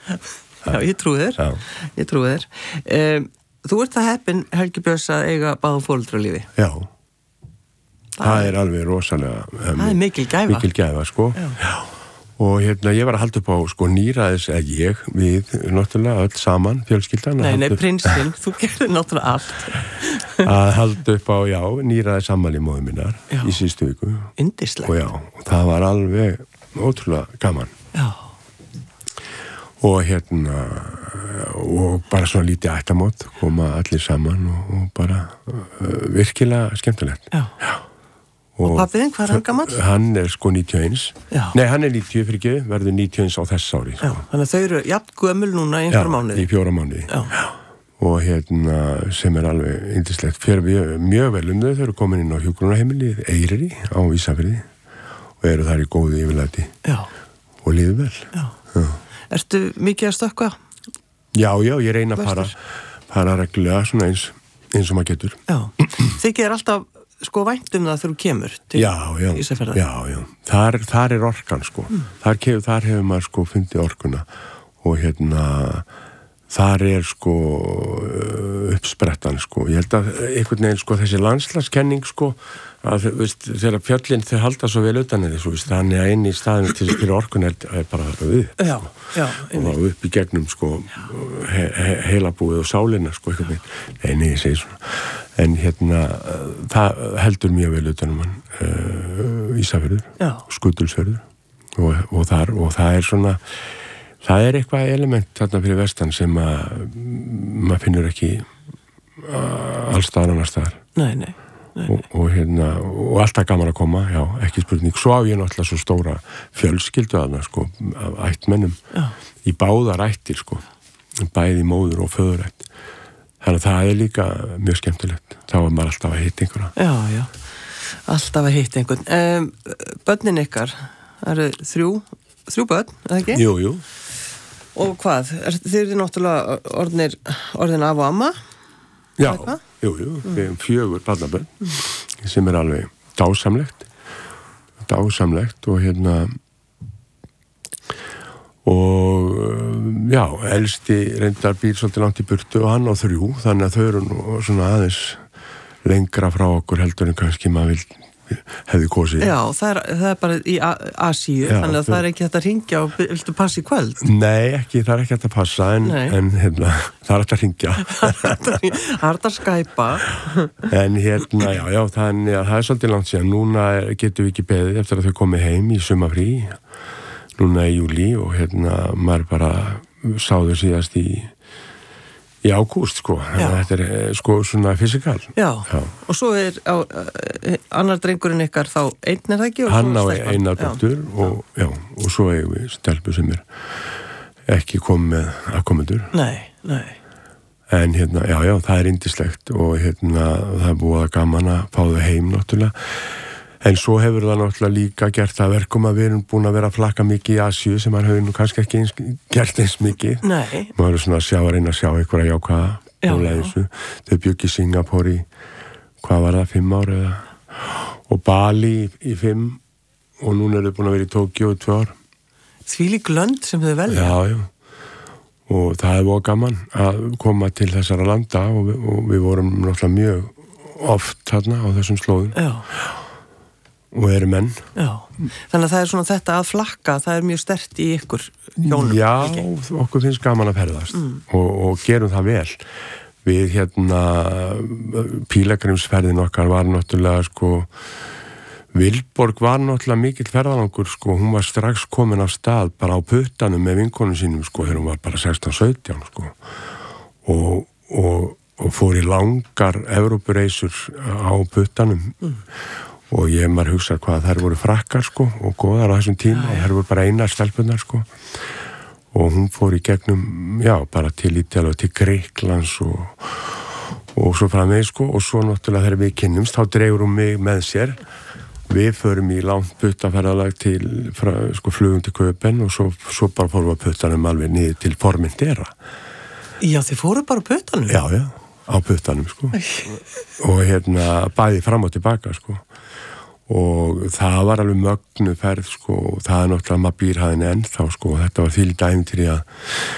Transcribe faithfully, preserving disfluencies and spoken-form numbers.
Já, ég trúi þér. Já. Ég trúi þér. Um, þú ert það heppinn, Helgi Björns, að eiga báðum foreldralífi. Já. Það, það er alveg rosalega... Það er mikil gæfa. Mikil gæfa, sko. Já. Já. Og hérna, ég var að halda upp á, sko, nýræðis, eða ég, við, náttúrulega, öll saman, fjölskyldan. Nei, nei, prinsinn, þú gerir náttúrulega allt. Að halda upp á, já, nýræðis afmæli móður minnar já. Í síðustu viku. Yndislegt. Og já, það var alveg ótrúlega gaman. Já. Og hérna, og bara svona lítið ættamót, koma allir saman og, og bara uh, virkilega skemmtilegt. Já. Já. Og, og pappiðinn, hvað er hann gamall? Hann er sko níutíu og eins. Já. Nei, hann er níutíu fyrir ekki, verður níutíu og eins á þess ári. Sko. Já, þannig að þau eru jafn gömul núna í einhverja mánuði. Já, í fjóra mánuði. Já. Já. Og hérna, sem er alveg yndislegt, fyrir mjög, mjög vel um þau, þau eru komin inn á hjúkrunarheimilið Eyri á Ísafirði og eru þar í góðu yfirlæti. Já. Og líður vel. Já. Já. Ertu mikið að stökkva? Já, já, ég reyna að fara, fara reglulega svona eins, eins og maður getur. Já. Þykir þér alltaf sko vænt um það þegar þú kemur til já, já, Ísafjarðar? Já, já, þar, þar er orkan sko, mm. þar, kef, þar hefur maður sko fundið orkuna og hérna þar er sko uppsprettan sko, ég held að einhvern veginn sko þessi landslagskenning sko að veist, þegar fjöllin þau halda svo vel utan eða svo, þannig að inn í staðinu til fyrir orkun er, er bara upp já, já, og upp í gegnum sko he, he, heilabúið og sálinna sko eitthvað með, nei, nei, ég segi svona en hérna, það heldur mjög vel utanum hann uh, Ísafjörður, Skutulsfjörður og, og þar, og það er svona það er eitthvað element þarna fyrir vestan sem að maður finnur ekki allstaðar annars staðar. Nei, nei. Nei, nei. Og, og hérna, og alltaf gaman að koma, já, ekki spurning. Svo á ég náttúrulega svo stóra fjölskyldu aðna, sko, af ættmennum já. Í báðar ættir, sko, bæði móður og föðurætt. Þannig að það er líka mjög skemmtilegt. Þá er maður alltaf að hitta einhverja. Já, já, alltaf að hitta einhvern. Um, börnin ykkar, það eru þrjú, þrjú börn, eða ekki? Jú, jú. Og hvað? Er, þið eru náttúrulega orðnir, orðin af og amma? Já, jú, jú, við erum fjögur barnabörn mm. sem er alveg dásamlegt dásamlegt og hérna og já, elsti reyndar býr svolítið langt í burtu og hann á þrjú, þannig að þau eru nú svona aðeins lengra frá okkur heldur en kannski maður vil hefði kosið. Já, það er, það er bara í Asíu, þannig að það er ekki hægt að ringja og viltu passa í kvöld? Nei, ekki, það er ekki hægt að passa en, en hérna, það er hægt að ringja. Það er hægt að skæpa. En hérna, já, já, þannig að það er svolítið langt síðan. Núna getum við ekki beðið eftir að þau komið heim í sumafrí, núna í júlí og hérna, maður bara sáðu síðast í í ágúst, sko. Þetta er sko svona fysikal. Já. Já, og svo er á, annar drengurinn ykkar þá einn er það ekki? Hann á einar dóttur og, já, og svo eigum við stelpu sem er ekki komið með afkomendur. Nei, nei. En hérna, já, já, það er yndislegt og hérna, það er búið að gaman að fá þau heim náttúrulega. En svo hefur það náttúrulega líka gert það verkum að við erum búin að vera að flakka mikið í Asíu sem maður hefur nú kannski ekki eins, gert eins mikið. Nei. Maður er svona að sjá að reyna að sjá einhverja jákvæða og leiðisu. Þau byggi í Singapore í, hvað var það, fimm ár eða? Og Bali í, í fimm og núna eru þau búin að vera í Tókíó í tvö ár. Þvílík lönd sem þau velja. Já, já. Og það er búið gaman að koma til þessara landa og við, og við vorum náttúrulega mjög oft þarna á þessum slóðum. Já. Og eru menn. Já, þannig að það er svona þetta að flakka, það er mjög sterkt í ykkur hjónum. Já, ekki? Okkur finnst gaman að ferðast mm. og, og gerum það vel. Við hérna, pílagrimsferðin okkar var náttúrulega sko, Vilborg var náttúrulega mikill ferðalangur sko, hún var strax komin af stað bara á puttanum með vinkonum sínum sko, þegar hún var bara sextán sautján sko og, og, og fór í langar Evrópureisur á puttanum mm. og ég maður hugsa hvað þær voru frakkar sko og góðar á þessum tíma og þær voru bara einar stelpunar sko og hún fór í gegnum, já, bara til Ítalíu og til Grikklands og, og svo framvegis sko og svo náttúrulega þegar við kynnumst þá dregur hún mig með sér við förum í langt puttaferðalag til fra, sko flugum til Köpen og svo, svo bara fórum við að puttanum alveg niður til Formentera. Já, þið fóru bara á puttanum? Já, já, á puttanum sko og hérna bæði fram og tilbaka sko og það var alveg mögnu ferð sko og það er náttúrulega maður býr hæðin ennþá sko og þetta var þvílíkt ævintýri að